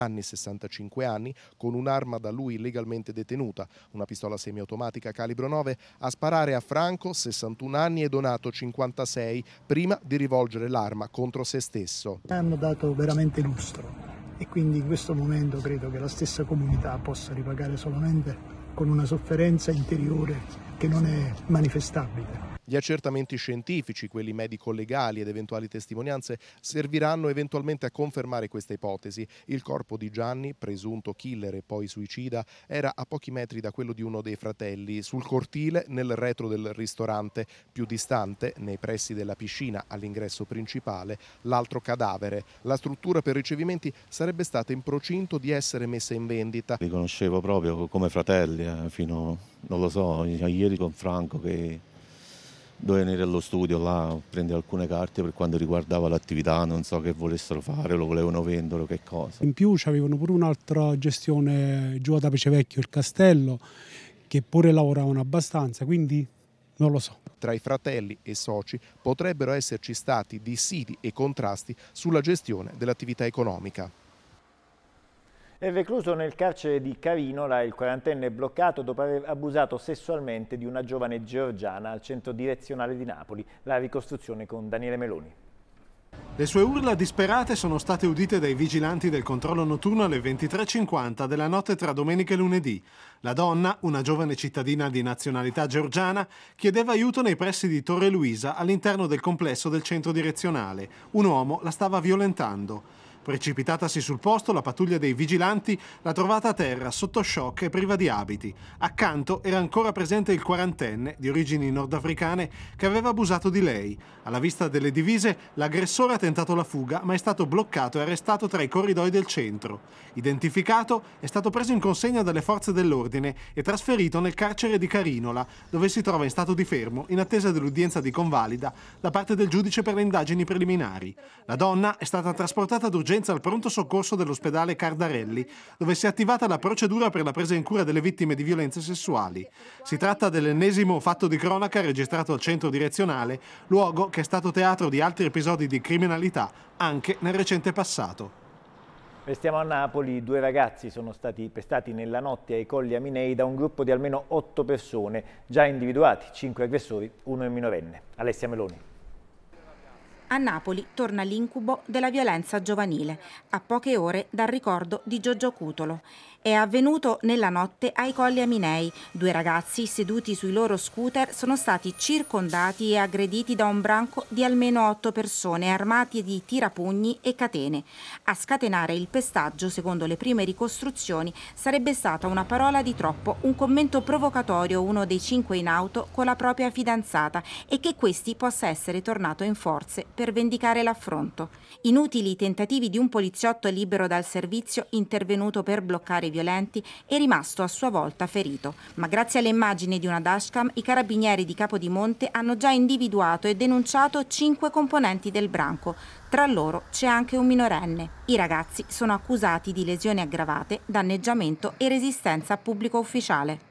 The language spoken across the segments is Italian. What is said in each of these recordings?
anni, 65 anni, con un'arma da lui illegalmente detenuta, una pistola semiautomatica calibro 9, a sparare a Franco, 61 anni e Donato, 56, prima di rivolgere l'arma contro se stesso. Hanno dato veramente lustro e quindi in questo momento credo che la stessa comunità possa ripagare solamente con una sofferenza interiore che non è manifestabile. Gli accertamenti scientifici, quelli medico-legali ed eventuali testimonianze serviranno eventualmente a confermare questa ipotesi. Il corpo di Gianni, presunto killer e poi suicida, era a pochi metri da quello di uno dei fratelli, sul cortile nel retro del ristorante. Più distante, nei pressi della piscina all'ingresso principale, l'altro cadavere. La struttura per ricevimenti sarebbe stata in procinto di essere messa in vendita. Li conoscevo proprio come fratelli, fino, non lo so, ieri con Franco che doveva venire allo studio là a prendere alcune carte per quanto riguardava l'attività, non so che volessero fare, lo volevano vendere o che cosa. In più avevano pure un'altra gestione giù ad Apecevecchio, il castello, che pure lavoravano abbastanza, quindi non lo so. Tra i fratelli e soci potrebbero esserci stati dissidi e contrasti sulla gestione dell'attività economica. È recluso nel carcere di Carinola il quarantenne bloccato dopo aver abusato sessualmente di una giovane georgiana al centro direzionale di Napoli. La ricostruzione con Daniele Meloni. Le sue urla disperate sono state udite dai vigilanti del controllo notturno alle 23:50 della notte tra domenica e lunedì. La donna, una giovane cittadina di nazionalità georgiana, chiedeva aiuto nei pressi di Torre Luisa all'interno del complesso del centro direzionale. Un uomo la stava violentando. Precipitatasi sul posto, la pattuglia dei vigilanti l'ha trovata a terra, sotto shock e priva di abiti. Accanto era ancora presente il quarantenne, di origini nordafricane, che aveva abusato di lei. Alla vista delle divise, l'aggressore ha tentato la fuga, ma è stato bloccato e arrestato tra i corridoi del centro. Identificato, è stato preso in consegna dalle forze dell'ordine e trasferito nel carcere di Carinola, dove si trova in stato di fermo, in attesa dell'udienza di convalida da parte del giudice per le indagini preliminari. La donna è stata trasportata d'urgenza al pronto soccorso dell'ospedale Cardarelli, dove si è attivata la procedura per la presa in cura delle vittime di violenze sessuali. Si tratta dell'ennesimo fatto di cronaca registrato al centro direzionale, luogo che è stato teatro di altri episodi di criminalità anche nel recente passato. Restiamo a Napoli. 2 ragazzi sono stati pestati nella notte ai Colli Aminei da un gruppo di almeno 8 persone, già individuati, 5 aggressori, 1 è minorenne. Alessia Meloni. A Napoli torna l'incubo della violenza giovanile, a poche ore dal ricordo di Giorgio Cutolo. È avvenuto nella notte ai Colli Aminei. 2 ragazzi seduti sui loro scooter sono stati circondati e aggrediti da un branco di almeno 8 persone armati di tirapugni e catene. A scatenare il pestaggio, secondo le prime ricostruzioni, sarebbe stata una parola di troppo, un commento provocatorio uno dei 5 in auto con la propria fidanzata e che questi possa essere tornato in forze per vendicare l'affronto. Inutili tentativi di un poliziotto libero dal servizio intervenuto per bloccare i violenti è rimasto a sua volta ferito, ma grazie alle immagini di una dashcam i carabinieri di Capodimonte hanno già individuato e denunciato 5 componenti del branco. Tra loro c'è anche un minorenne. I ragazzi sono accusati di lesioni aggravate, danneggiamento e resistenza a pubblico ufficiale.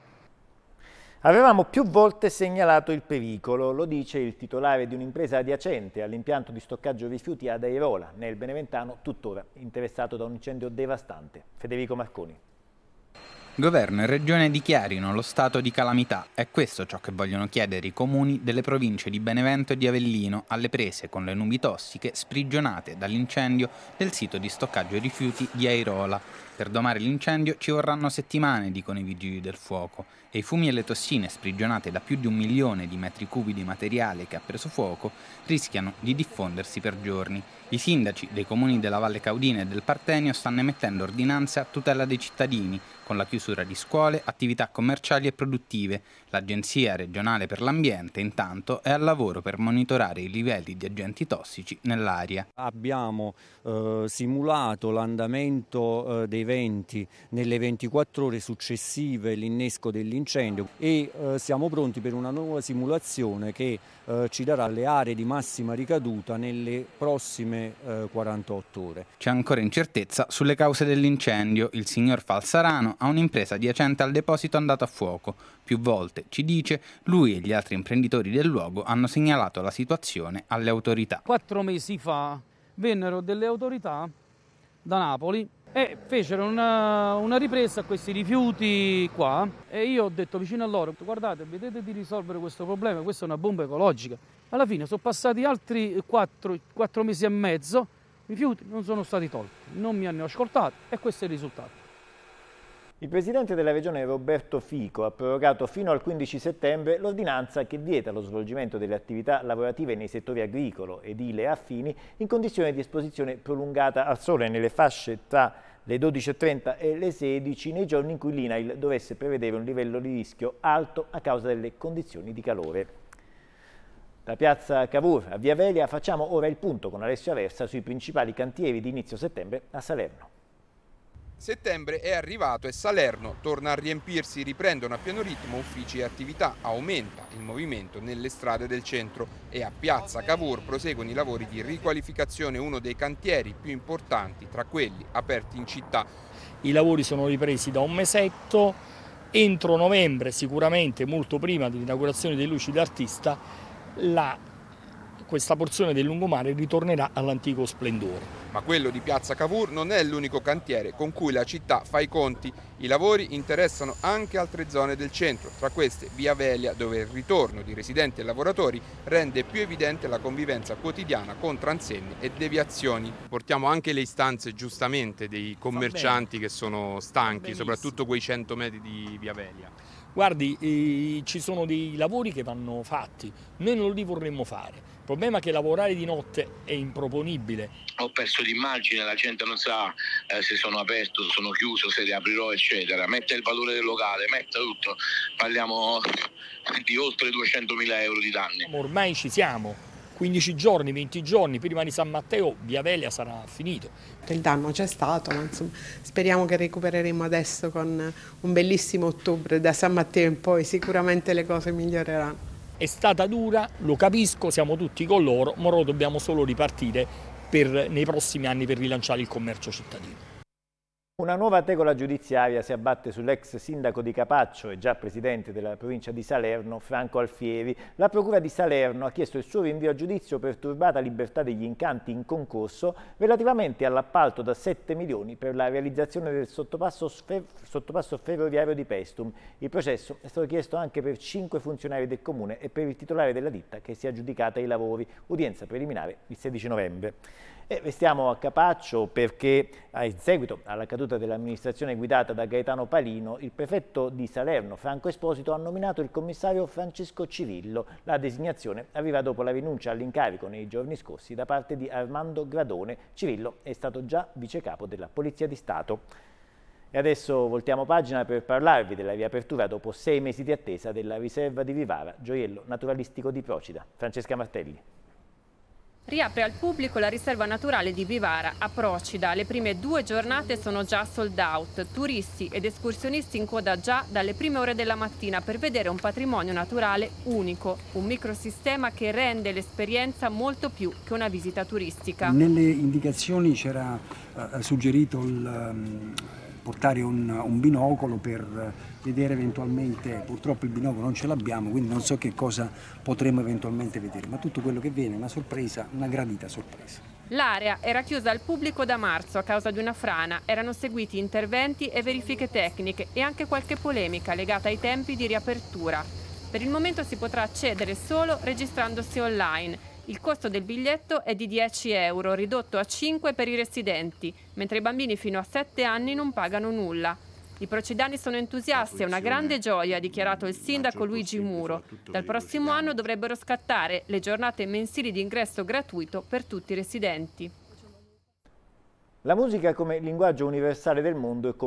Avevamo più volte segnalato il pericolo, lo dice il titolare di un'impresa adiacente all'impianto di stoccaggio rifiuti ad Airola, nel Beneventano, tuttora interessato da un incendio devastante. Federico Marconi. Governo e Regione dichiarino lo stato di calamità. È questo ciò che vogliono chiedere i comuni delle province di Benevento e di Avellino, alle prese con le nubi tossiche sprigionate dall'incendio del sito di stoccaggio rifiuti di Airola. Per domare l'incendio ci vorranno settimane, dicono i vigili del fuoco, e i fumi e le tossine sprigionate da più di 1 milione di metri cubi di materiale che ha preso fuoco rischiano di diffondersi per giorni. I sindaci dei comuni della Valle Caudina e del Partenio stanno emettendo ordinanze a tutela dei cittadini, con la chiusura di scuole, attività commerciali e produttive. L'Agenzia regionale per l'ambiente, intanto, è al lavoro per monitorare i livelli di agenti tossici nell'aria. Abbiamo simulato l'andamento dei venti nelle 24 ore successive all'innesco dell'incendio e siamo pronti per una nuova simulazione che ci darà le aree di massima ricaduta nelle prossime 48 ore. C'è ancora incertezza sulle cause dell'incendio. Il signor Falsarano ha un'impresa adiacente al deposito andato a fuoco. Più volte, ci dice, lui e gli altri imprenditori del luogo hanno segnalato la situazione alle autorità. 4 mesi fa vennero delle autorità da Napoli E fecero una ripresa a questi rifiuti qua e io ho detto vicino a loro: guardate, vedete di risolvere questo problema, questa è una bomba ecologica. Alla fine sono passati altri 4 mesi e mezzo, i rifiuti non sono stati tolti, non mi hanno ascoltato e questo è il risultato. Il presidente della regione Roberto Fico ha prorogato fino al 15 settembre l'ordinanza che vieta lo svolgimento delle attività lavorative nei settori agricolo, edile e affini in condizioni di esposizione prolungata al sole nelle fasce tra le 12:30 e le 16 nei giorni in cui l'INAIL dovesse prevedere un livello di rischio alto a causa delle condizioni di calore. Da piazza Cavour a Via Velia facciamo ora il punto con Alessio Aversa sui principali cantieri di inizio settembre a Salerno. Settembre è arrivato e Salerno torna a riempirsi, riprendono a pieno ritmo uffici e attività, aumenta il movimento nelle strade del centro e a piazza Cavour proseguono i lavori di riqualificazione, uno dei cantieri più importanti tra quelli aperti in città. I lavori sono ripresi da un mesetto, entro novembre, sicuramente molto prima dell'inaugurazione dei Luci d'Artista, questa porzione del lungomare ritornerà all'antico splendore. Ma quello di piazza Cavour non è l'unico cantiere con cui la città fa i conti. I lavori interessano anche altre zone del centro, tra queste Via Velia, dove il ritorno di residenti e lavoratori rende più evidente la convivenza quotidiana con transenni e deviazioni. Portiamo anche le istanze giustamente dei commercianti che sono stanchi, soprattutto quei 100 metri di Via Velia. Guardi, ci sono dei lavori che vanno fatti, noi non li vorremmo fare. Il problema è che lavorare di notte è improponibile. Ho perso l'immagine, la gente non sa se sono aperto, sono chiuso, se riaprirò, eccetera. Mette il valore del locale, mette tutto. Parliamo di oltre 200.000 euro di danni. Ormai ci siamo, 15 giorni, 20 giorni prima di San Matteo, Via Velia sarà finito. Il danno c'è stato, ma insomma, speriamo che recupereremo adesso con un bellissimo ottobre, da San Matteo in poi sicuramente le cose miglioreranno. È stata dura, lo capisco, siamo tutti con loro, ma ora dobbiamo solo ripartire nei prossimi anni per rilanciare il commercio cittadino. Una nuova tegola giudiziaria si abbatte sull'ex sindaco di Capaccio e già presidente della provincia di Salerno, Franco Alfieri. La procura di Salerno ha chiesto il suo rinvio a giudizio per turbata libertà degli incanti in concorso relativamente all'appalto da 7 milioni per la realizzazione del sottopasso ferroviario di Paestum. Il processo è stato chiesto anche per 5 funzionari del comune e per il titolare della ditta che si è aggiudicata i lavori. Udienza preliminare il 16 novembre. E restiamo a Capaccio perché in seguito alla caduta dell'amministrazione guidata da Gaetano Palino, il prefetto di Salerno, Franco Esposito, ha nominato il commissario Francesco Cirillo. La designazione arriva dopo la rinuncia all'incarico nei giorni scorsi da parte di Armando Gradone. Cirillo è stato già vicecapo della Polizia di Stato. E adesso voltiamo pagina per parlarvi della riapertura dopo 6 mesi di attesa della riserva di Vivara, gioiello naturalistico di Procida. Francesca Martelli. Riapre al pubblico la riserva naturale di Vivara a Procida. Le prime 2 giornate sono già sold out. Turisti ed escursionisti in coda già dalle prime ore della mattina per vedere un patrimonio naturale unico, un microsistema che rende l'esperienza molto più che una visita turistica. Nelle indicazioni c'era suggerito portare un binocolo per vedere eventualmente, purtroppo il binocolo non ce l'abbiamo, quindi non so che cosa potremo eventualmente vedere, ma tutto quello che viene è una sorpresa, una gradita sorpresa. L'area era chiusa al pubblico da marzo a causa di una frana, erano seguiti interventi e verifiche tecniche e anche qualche polemica legata ai tempi di riapertura. Per il momento si potrà accedere solo registrandosi online. Il costo del biglietto è di 10 euro, ridotto a 5 per i residenti, mentre i bambini fino a 7 anni non pagano nulla. I procidani sono entusiasti, è una grande gioia, ha dichiarato il sindaco Luigi Muro. Dal prossimo anno dovrebbero scattare le giornate mensili di ingresso gratuito per tutti i residenti. La musica come linguaggio universale del mondo e come